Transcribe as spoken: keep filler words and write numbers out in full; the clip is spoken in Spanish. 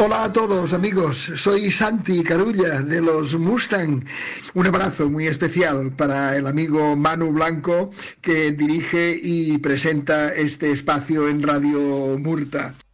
Hola a todos amigos, soy Santi Carulla de los Mustang. Un abrazo muy especial para el amigo Manu Blanco que dirige y presenta este espacio en Radio Murta.